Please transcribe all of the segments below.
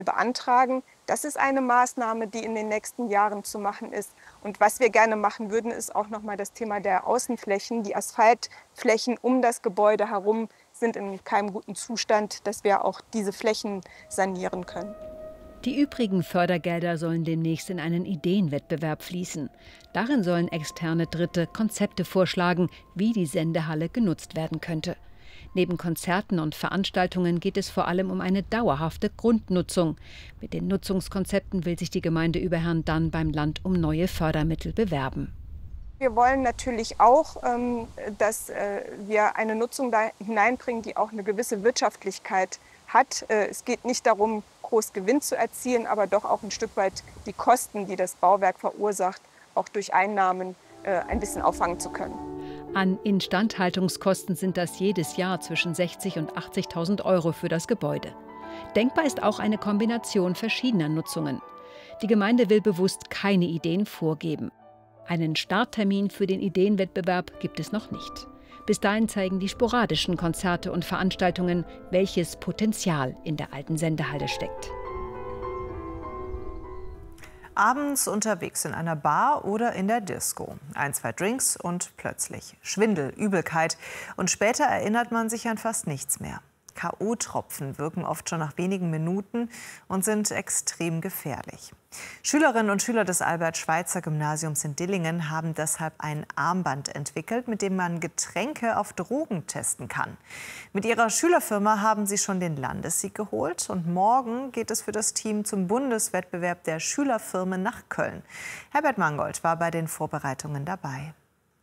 beantragen. Das ist eine Maßnahme, die in den nächsten Jahren zu machen ist. Und was wir gerne machen würden, ist auch noch mal das Thema der Außenflächen. Die Asphaltflächen um das Gebäude herum sind in keinem guten Zustand, dass wir auch diese Flächen sanieren können. Die übrigen Fördergelder sollen demnächst in einen Ideenwettbewerb fließen. Darin sollen externe Dritte Konzepte vorschlagen, wie die Sendehalle genutzt werden könnte. Neben Konzerten und Veranstaltungen geht es vor allem um eine dauerhafte Grundnutzung. Mit den Nutzungskonzepten will sich die Gemeinde Überherrn dann beim Land um neue Fördermittel bewerben. Wir wollen natürlich auch, dass wir eine Nutzung da hineinbringen, die auch eine gewisse Wirtschaftlichkeit hat. Es geht nicht darum, groß Gewinn zu erzielen, aber doch auch ein Stück weit die Kosten, die das Bauwerk verursacht, auch durch Einnahmen ein bisschen auffangen zu können. An Instandhaltungskosten sind das jedes Jahr zwischen 60.000 und 80.000 € für das Gebäude. Denkbar ist auch eine Kombination verschiedener Nutzungen. Die Gemeinde will bewusst keine Ideen vorgeben. Einen Starttermin für den Ideenwettbewerb gibt es noch nicht. Bis dahin zeigen die sporadischen Konzerte und Veranstaltungen, welches Potenzial in der alten Sendehalle steckt. Abends unterwegs in einer Bar oder in der Disco. 1, 2 Drinks und plötzlich Schwindel, Übelkeit. Und später erinnert man sich an fast nichts mehr. K.O.-Tropfen wirken oft schon nach wenigen Minuten und sind extrem gefährlich. Schülerinnen und Schüler des Albert-Schweitzer-Gymnasiums in Dillingen haben deshalb ein Armband entwickelt, mit dem man Getränke auf Drogen testen kann. Mit ihrer Schülerfirma haben sie schon den Landessieg geholt und morgen geht es für das Team zum Bundeswettbewerb der Schülerfirmen nach Köln. Herbert Mangold war bei den Vorbereitungen dabei.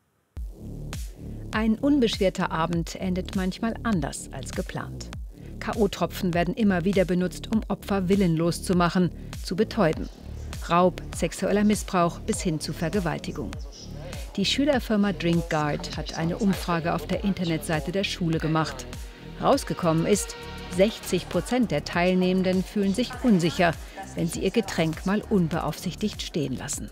Ein unbeschwerter Abend endet manchmal anders als geplant. K.O.-Tropfen werden immer wieder benutzt, um Opfer willenlos zu machen, zu betäuben. Raub, sexueller Missbrauch bis hin zu Vergewaltigung. Die Schülerfirma DrinkGuard hat eine Umfrage auf der Internetseite der Schule gemacht. Rausgekommen ist, 60% der Teilnehmenden fühlen sich unsicher, wenn sie ihr Getränk mal unbeaufsichtigt stehen lassen.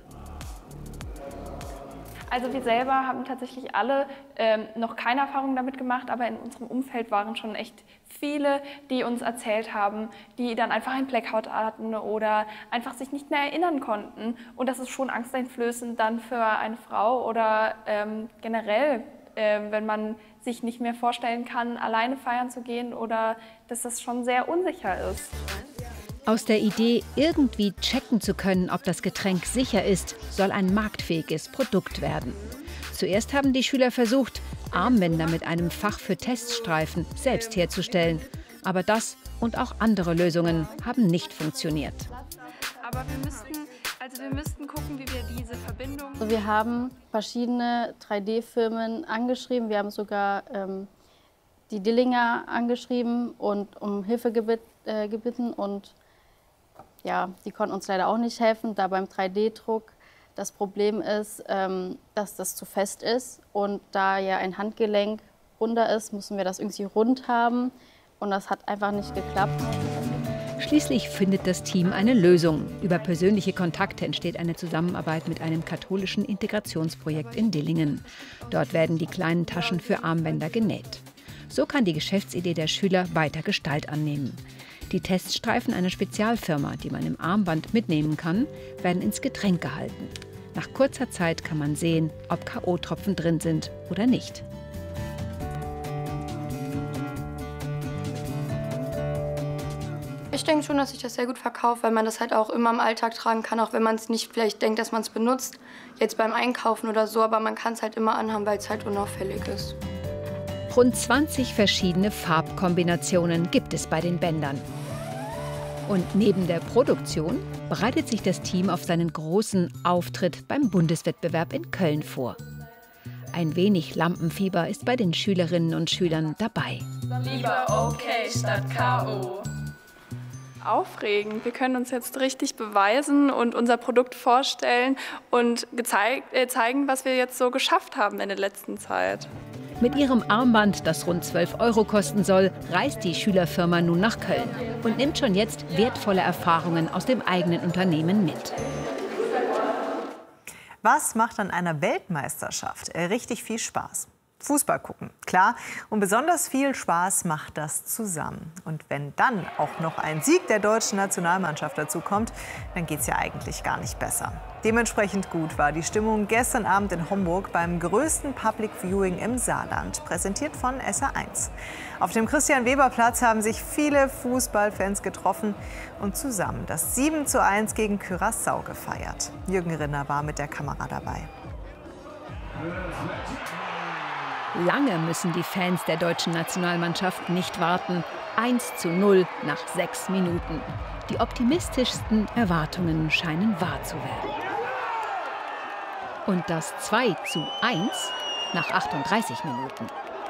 Also wir selber haben tatsächlich alle noch keine Erfahrung damit gemacht, aber in unserem Umfeld waren schon echt viele, die uns erzählt haben, die dann einfach einen Blackout hatten oder einfach sich nicht mehr erinnern konnten. Und das ist schon angsteinflößend dann für eine Frau oder generell, wenn man sich nicht mehr vorstellen kann, alleine feiern zu gehen oder dass das schon sehr unsicher ist. Aus der Idee, irgendwie checken zu können, ob das Getränk sicher ist, soll ein marktfähiges Produkt werden. Zuerst haben die Schüler versucht, Armbänder mit einem Fach für Teststreifen selbst herzustellen. Aber das und auch andere Lösungen haben nicht funktioniert. Aber wir müssten gucken, wie wir diese Verbindung... Also wir haben verschiedene 3D-Firmen angeschrieben. Wir haben sogar die Dillinger angeschrieben und um Hilfe gebeten. Und ja, die konnten uns leider auch nicht helfen, da beim 3D-Druck das Problem ist, dass das zu fest ist. Und da ja ein Handgelenk runder ist, müssen wir das irgendwie rund haben. Und das hat einfach nicht geklappt. Schließlich findet das Team eine Lösung. Über persönliche Kontakte entsteht eine Zusammenarbeit mit einem katholischen Integrationsprojekt in Dillingen. Dort werden die kleinen Taschen für Armbänder genäht. So kann die Geschäftsidee der Schüler weiter Gestalt annehmen. Die Teststreifen einer Spezialfirma, die man im Armband mitnehmen kann, werden ins Getränk gehalten. Nach kurzer Zeit kann man sehen, ob K.O.-Tropfen drin sind oder nicht. Ich denke schon, dass sich das sehr gut verkauft, weil man das halt auch immer im Alltag tragen kann, auch wenn man es nicht vielleicht denkt, dass man es benutzt, jetzt beim Einkaufen oder so, aber man kann es halt immer anhaben, weil es halt unauffällig ist. Rund 20 verschiedene Farbkombinationen gibt es bei den Bändern. Und neben der Produktion bereitet sich das Team auf seinen großen Auftritt beim Bundeswettbewerb in Köln vor. Ein wenig Lampenfieber ist bei den Schülerinnen und Schülern dabei. Lieber okay statt K.O. Aufregend. Wir können uns jetzt richtig beweisen und unser Produkt vorstellen und zeigen, was wir jetzt so geschafft haben in der letzten Zeit. Mit ihrem Armband, das rund 12 € kosten soll, reist die Schülerfirma nun nach Köln und nimmt schon jetzt wertvolle Erfahrungen aus dem eigenen Unternehmen mit. Was macht an einer Weltmeisterschaft richtig viel Spaß? Fußball gucken, klar. Und besonders viel Spaß macht das zusammen. Und wenn dann auch noch ein Sieg der deutschen Nationalmannschaft dazu kommt, dann geht es ja eigentlich gar nicht besser. Dementsprechend gut war die Stimmung gestern Abend in Homburg beim größten Public Viewing im Saarland, präsentiert von SA1. Auf dem Christian-Weber-Platz haben sich viele Fußballfans getroffen und zusammen das 7:1 gegen Curaçao gefeiert. Jürgen Rinner war mit der Kamera dabei. Lange müssen die Fans der deutschen Nationalmannschaft nicht warten. 1:0 nach 6 Minuten. Die optimistischsten Erwartungen scheinen wahr zu werden. Und das 2:1 nach 38 Minuten.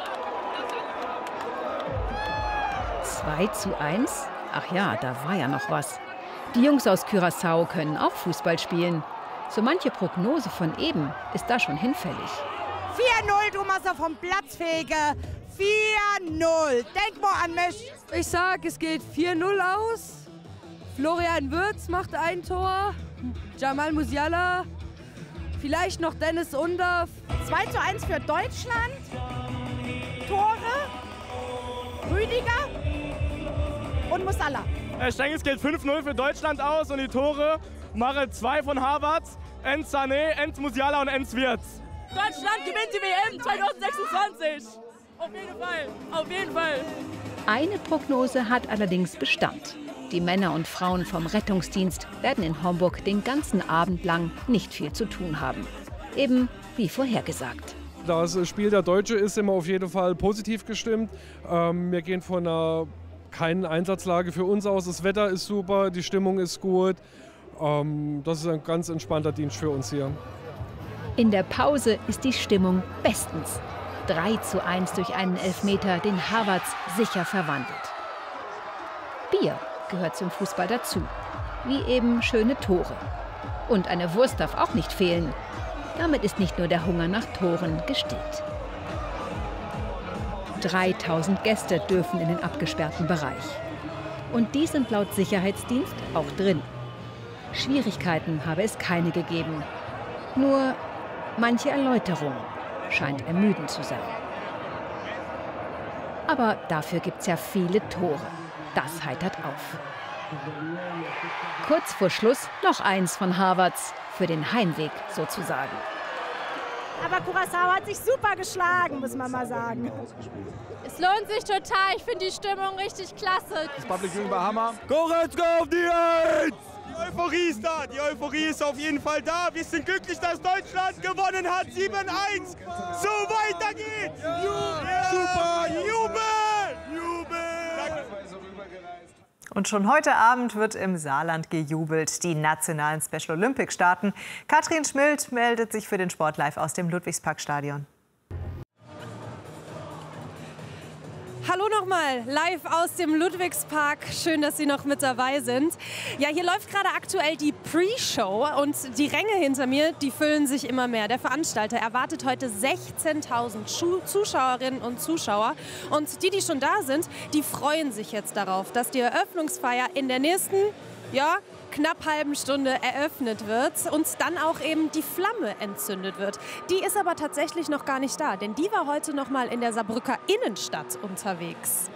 2:1? Ach ja, da war ja noch was. Die Jungs aus Curaçao können auch Fußball spielen. So manche Prognose von eben ist da schon hinfällig. 4:0, du machst vom Platz fege. 4:0. Denk mal an mich. Ich sag, es geht 4:0 aus. Florian Wirtz macht ein Tor. Jamal Musiala. Vielleicht noch Dennis Undaff. 2:1 für Deutschland. Tore. Rüdiger und Musiala. Ich denke, es geht 5:0 für Deutschland aus und die Tore machen 2 von Havertz, Enz Sané, Enz Musiala und Enz Wirtz. Deutschland gewinnt die WM 2026. Auf jeden Fall, auf jeden Fall. Eine Prognose hat allerdings Bestand. Die Männer und Frauen vom Rettungsdienst werden in Homburg den ganzen Abend lang nicht viel zu tun haben. Eben wie vorhergesagt. Das Spiel der Deutsche ist immer auf jeden Fall positiv gestimmt. Wir gehen von einer keinen Einsatzlage für uns aus. Das Wetter ist super, die Stimmung ist gut. Das ist ein ganz entspannter Dienst für uns hier. In der Pause ist die Stimmung bestens. 3:1 durch einen Elfmeter, den Havertz sicher verwandelt. Bier gehört zum Fußball dazu, wie eben schöne Tore. Und eine Wurst darf auch nicht fehlen. Damit ist nicht nur der Hunger nach Toren gestillt. 3000 Gäste dürfen in den abgesperrten Bereich. Und die sind laut Sicherheitsdienst auch drin. Schwierigkeiten habe es keine gegeben. Nur manche Erläuterung scheint ermüdend zu sein. Aber dafür gibt es ja viele Tore. Das heitert auf. Kurz vor Schluss noch eins von Havertz, für den Heimweg sozusagen. Aber Curaçao hat sich super geschlagen, muss man mal sagen. Es lohnt sich total. Ich finde die Stimmung richtig klasse. Das Public Viewing war Hammer. Goretzka auf die 1! Die Euphorie ist da. Die Euphorie ist auf jeden Fall da. Wir sind glücklich, dass Deutschland gewonnen hat. 7:1. So weiter geht's. Ja, super. Jubel. Jubel. Und schon heute Abend wird im Saarland gejubelt. Die nationalen Special Olympics starten. Katrin Schmild meldet sich für den Sport live aus dem Ludwigsparkstadion. Hallo nochmal, live aus dem Ludwigspark. Schön, dass Sie noch mit dabei sind. Ja, hier läuft gerade aktuell die Pre-Show und die Ränge hinter mir, die füllen sich immer mehr. Der Veranstalter erwartet heute 16.000 Zuschauerinnen und Zuschauer. Und die schon da sind, die freuen sich jetzt darauf, dass die Eröffnungsfeier in der nächsten, knapp halben Stunde eröffnet wird und dann auch eben die Flamme entzündet wird. Die ist aber tatsächlich noch gar nicht da, denn die war heute noch mal in der Saarbrücker Innenstadt unterwegs.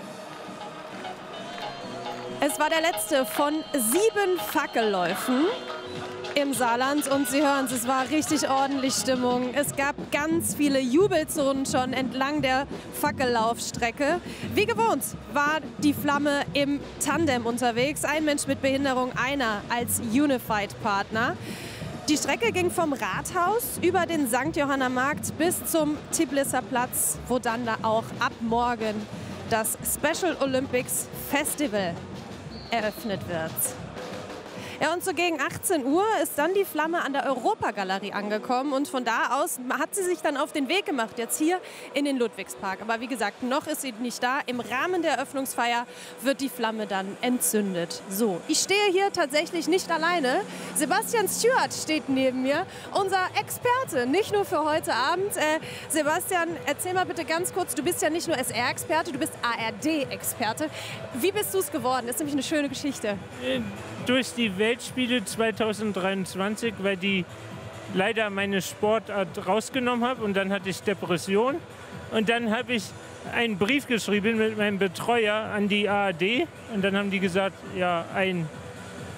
Es war der letzte von 7 Fackelläufen im Saarland und Sie hören es war richtig ordentlich Stimmung. Es gab ganz viele Jubelzonen schon entlang der Fackellaufstrecke. Wie gewohnt war die Flamme im Tandem unterwegs. Ein Mensch mit Behinderung, einer als Unified-Partner. Die Strecke ging vom Rathaus über den St. Johanner Markt bis zum Tiblisser Platz, wo dann da auch ab morgen das Special Olympics Festival eröffnet wird. Ja, und so gegen 18 Uhr ist dann die Flamme an der Europagalerie angekommen und von da aus hat sie sich dann auf den Weg gemacht, jetzt hier in den Ludwigspark. Aber wie gesagt, noch ist sie nicht da. Im Rahmen der Eröffnungsfeier wird die Flamme dann entzündet. So, ich stehe hier tatsächlich nicht alleine. Sebastian Stewart steht neben mir, unser Experte, nicht nur für heute Abend. Sebastian, erzähl mal bitte ganz kurz, du bist ja nicht nur SR-Experte, du bist ARD-Experte. Wie bist du es geworden? Das ist nämlich eine schöne Geschichte. Durch die Weltspiele 2023, weil die leider meine Sportart rausgenommen habe und dann hatte ich Depression Und dann habe ich einen Brief geschrieben mit meinem Betreuer an die ARD. Und dann haben die gesagt, ja, ein